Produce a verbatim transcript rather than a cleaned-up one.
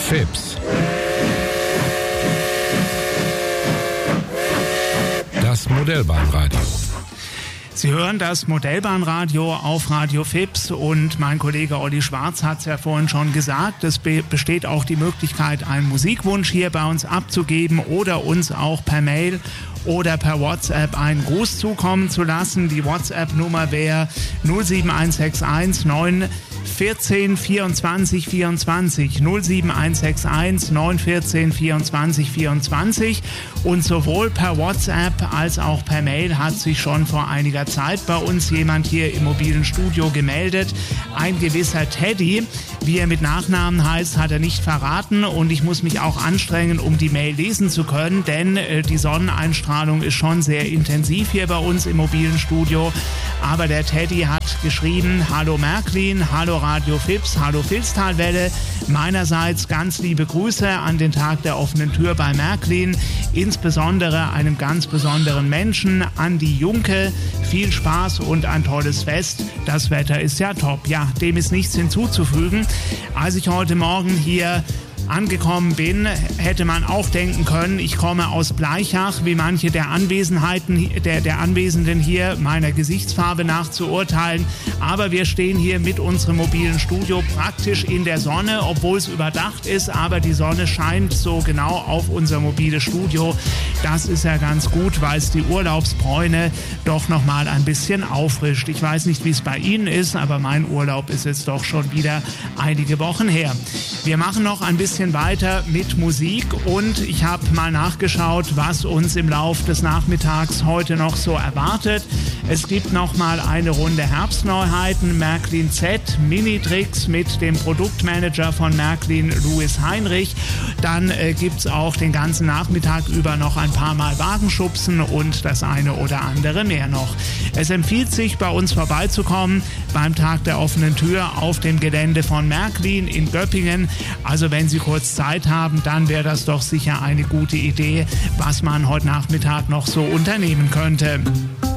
Fips. Das Modellbahnradio. Sie hören das Modellbahnradio auf Radio Fips und mein Kollege Olli Schwarz hat es ja vorhin schon gesagt, es be- besteht auch die Möglichkeit, einen Musikwunsch hier bei uns abzugeben oder uns auch per Mail oder per WhatsApp einen Gruß zukommen zu lassen. Die WhatsApp-Nummer wäre null sieben eins sechs eins neun vierzehn vierundzwanzig vierundzwanzig null sieben eins sechs eins neun vierzehn vierundzwanzig vierundzwanzig und sowohl per WhatsApp als auch per Mail hat sich schon vor einiger Zeit bei uns jemand hier im mobilen Studio gemeldet. Ein gewisser Teddy, wie er mit Nachnamen heißt, hat er nicht verraten und ich muss mich auch anstrengen, um die Mail lesen zu können, denn äh, die Sonneneinstrahlung ist schon sehr intensiv hier bei uns im mobilen Studio. Aber der Teddy hat geschrieben, hallo Märklin, hallo Radio Fips, hallo Vilstalwelle. Meinerseits ganz liebe Grüße an den Tag der offenen Tür bei Märklin, insbesondere einem ganz besonderen Menschen, Andi Junke. Viel Spaß und ein tolles Fest. Das Wetter ist ja top. Ja, dem ist nichts hinzuzufügen. Als ich heute Morgen hier angekommen bin, hätte man auch denken können, ich komme aus Bleichach, wie manche der Anwesenheiten, der, der Anwesenden hier meiner Gesichtsfarbe nach zu urteilen. Aber wir stehen hier mit unserem mobilen Studio praktisch in der Sonne, obwohl es überdacht ist, aber die Sonne scheint so genau auf unser mobiles Studio. Das ist ja ganz gut, weil es die Urlaubsbräune doch nochmal ein bisschen auffrischt. Ich weiß nicht, wie es bei Ihnen ist, aber mein Urlaub ist jetzt doch schon wieder einige Wochen her. Wir machen noch ein bisschen weiter mit Musik und ich habe mal nachgeschaut, was uns im Lauf des Nachmittags heute noch so erwartet. Es gibt noch mal eine Runde Herbstneuheiten, Märklin Z, Mini-Tricks mit dem Produktmanager von Märklin, Louis Heinrich. Dann äh, gibt es auch den ganzen Nachmittag über noch ein paar Mal Wagenschubsen und das eine oder andere mehr noch. Es empfiehlt sich, bei uns vorbeizukommen beim Tag der offenen Tür auf dem Gelände von Märklin in Göppingen. Also wenn Sie kurz Zeit haben, dann wäre das doch sicher eine gute Idee, was man heute Nachmittag noch so unternehmen könnte.